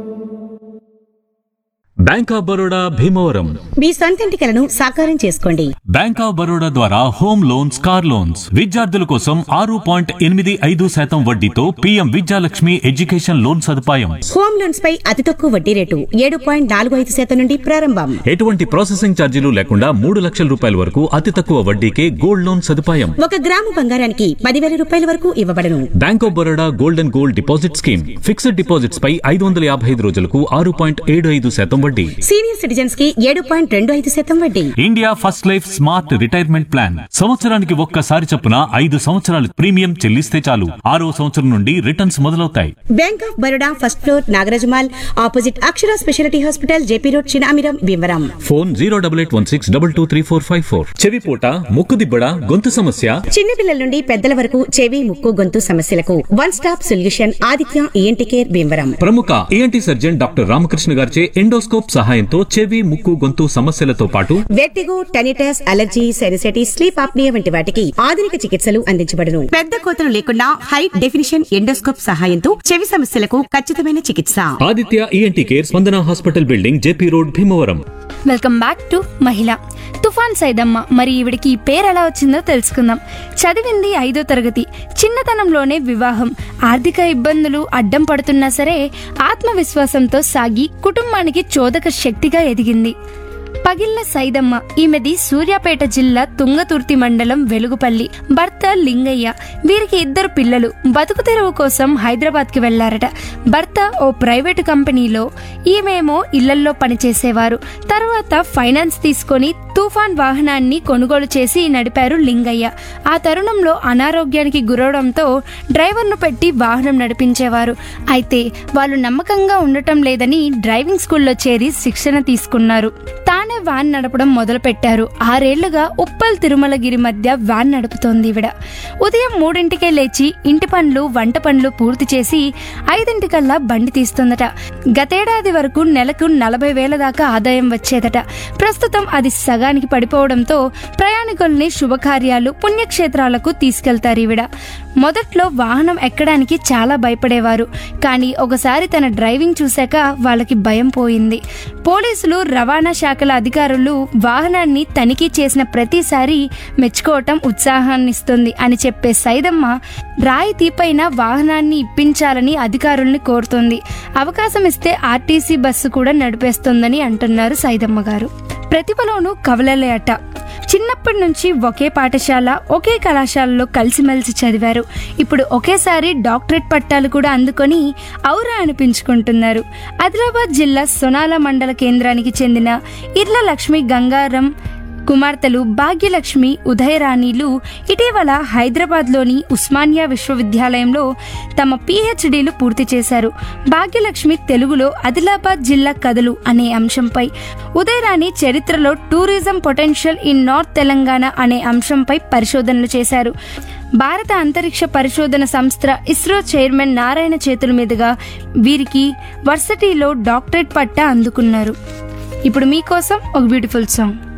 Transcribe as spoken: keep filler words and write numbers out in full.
Bank of Baroda Bhimavaram మీ సొంతింటి కలను సాకారం చేసుకోండి. బ్యాంక్ ఆఫ్ బరోడా ద్వారా హోమ్ లోన్స్, కార్ లోన్స్, విద్యార్థుల కోసం ఆరు పాయింట్ ఎనిమిది ఐదు శాతం వడ్డీతో పీఎం విద్యాలక్ష్మి ఎడ్యుకేషన్ లోన్ సదుపాయం. హోమ్ లోన్స్ పై అతి తక్కువ వడ్డీ రేటు ఏడు పాయింట్ నాలుగు ఐదు శాతం నుండి ప్రారంభం. ఎటువంటి ప్రాసెసింగ్ ఛార్జీలు లేకుండా మూడు లక్షల రూపాయల వరకు అతి తక్కువ వడ్డీకే గోల్డ్ లోన్ సదుపాయం. ఒక గ్రాము బంగారానికి పదివేల రూపాయల వరకు ఇవ్వబడను. Bank of Baroda gold and gold deposit scheme fixed deposits పై ఐదు వందల యాభై ఐదు రోజులకు ఆరు పాయింట్ ఏడు ఐదు శాతం వడ్డీ. సీనియర్ సిటిజన్స్ కి ఏడు పాయింట్ రెండు ఐదు శాతం వడ్డీ. India first life smart retirement plan సంవత్సరానికి ఒక్కసారి చొప్పున ఐదు సంవత్సరాలు ప్రీమియం చెల్లిస్తే చాలు ఆరో సంవత్సరం నుండి రిటర్న్స్ మొదలవుతాయి. Bank of Baroda first floor Nagaraja Mall opposite Akshara speciality hospital JP road Chinamiram Bhimavaram. Phone zero double eight one six double two three four five four. చెవిపోట, ముక్కు దిబ్బడ, గొంతు సమస్య, చిన్నపిల్లల నుండి పెద్దల వరకు చెవి, ముక్కు, గొంతు సమస్యలకు one stop solution Aditya ENT care Bhimavaram. ప్రముఖ ఈఎన్టీ సర్జన్ డాక్టర్ రామకృష్ణ గారిచే ఎండోస్కోప్ సహాయంతో చెవి, ముక్కు, గొంతు సమస్యలతో పాటు vertigo, tinnitus, allergy, sinusitis, sleep apnoea వంటి వాటికి ఆధునిక చికిత్సలు అందించబడును. పెద్ద కోతలు లేకుండా హై డెఫినిషన్ ఎండోస్కోప్ సహాయంతో చెవి సమస్యలకు ఖచ్చితమైన చికిత్స. ఆదిత్య ఈఎన్టీ కేర్, స్పందన hospital building, JP road Bhimavaram. Welcome back to మహిళ. తుఫాన్ సైదమ్మ, మరి ఈవిడికి ఈ పేరు ఎలా వచ్చిందో తెలుసుకుందాం. చదివింది ఐదో తరగతి. చిన్నతనంలోనే వివాహం. ఆర్థిక ఇబ్బందులు అడ్డం పడుతున్నా సరే ఆత్మవిశ్వాసంతో సాగి కుటుంబానికి చోదక శక్తిగా ఎదిగింది. పగిళ్ల సైదమ్మ. ఈమెది సూర్యాపేట జిల్లా తుంగతుర్తి మండలం వెలుగుపల్లి. భర్త లింగయ్య. వీరికి ఇద్దరు పిల్లలు. బతుకు తెరువు కోసం హైదరాబాద్ కి వెళ్లారట. భర్త ఓ ప్రైవేటు కంపెనీలో, ఈమెమో ఇళ్లల్లో పనిచేసేవారు. తర్వాత ఫైనాన్స్ తీసుకొని తుఫాన్ వాహనాన్ని కొనుగోలు చేసి నడిపారు లింగయ్య. ఆ తరుణంలో అనారోగ్యానికి గురవడంతో డ్రైవర్ను పెట్టి వాహనం నడిపించేవారు. అయితే వాళ్ళు నమ్మకంగా ఉండటం లేదని డ్రైవింగ్ స్కూల్లో చేరి శిక్షణ తీసుకున్నారు. తానే వ్యాన్ నడపడం మొదలు పెట్టారు. ఆరేళ్లుగా ఉప్పల్ తిరుమలగిరి మధ్య వ్యాన్ నడుపుతోంది ఈవిడ. ఉదయం మూడింటికే లేచి ఇంటి పనులు, వంట పనులు పూర్తి చేసి ఐదింటికల్లా బండి తీస్తుందట. గతేడాది వరకు నెలకు నలభై వేల దాకా ఆదాయం వచ్చేదట. ప్రస్తుతం అది సగానికి పడిపోవడంతో ప్రయాణికుల్ని శుభకార్యాలు, పుణ్యక్షేత్రాలకు తీసుకెళ్తారు ఈవిడ. మొదట్లో వాహనం ఎక్కడానికి చాలా భయపడేవారు. కానీ ఒకసారి తన డ్రైవింగ్ చూశాక వాళ్ళకి భయం పోయింది. పోలీసులు, రవాణా శాఖల అధికారులు వాహనాన్ని తనిఖీ చేసిన ప్రతిసారి మెచ్చుకోవటం ఉత్సాహాన్నిస్తుంది అని చెప్పే సైదమ్మ రాయితీ పైన వాహనాన్ని ఇప్పించాలని అధికారుల్ని కోరుతుంది. అవకాశం ఇస్తే ఆర్టీసీ బస్సు కూడా నడిపేస్తుందని అంటున్నారు సైదమ్మ గారు. ప్రతిభలోనూ కవలలే అట. చిన్నప్పటి నుంచి ఒకే పాఠశాల, ఒకే కళాశాలలో కలిసిమెలిసి చదివారు. ఇప్పుడు ఒకేసారి డాక్టరేట్ పట్టాలు కూడా అందుకొని ఔరా అనిపించుకుంటున్నారు. ఆదిలాబాద్ జిల్లా సొనాల మండల కేంద్రానికి చెందిన ఇర్ల లక్ష్మి గంగారం కుమార్తెలు భాగ్యలక్ష్మి, ఉదయరాణిలు ఇటీవల హైదరాబాద్లోని ఉస్మానియా విశ్వవిద్యాలయంలో తమ పీహెచ్డీలు పూర్తి చేశారు. భాగ్యలక్ష్మి తెలుగులో ఆదిలాబాద్ జిల్లా కథలు అనే అంశంపై, ఉదయరాణి చరిత్రలో tourism potential in north Telangana అనే అంశంపై పరిశోధనలు చేశారు. భారత అంతరిక్ష పరిశోధన సంస్థ ఇస్రో చైర్మన్ నారాయణ చేతుల మీదుగా వీరికి వర్సిటీలో డాక్టరేట్ పట్టా అందుకున్నారు. ఇప్పుడు మీకోసం ఒక బ్యూటిఫుల్ సాంగ్.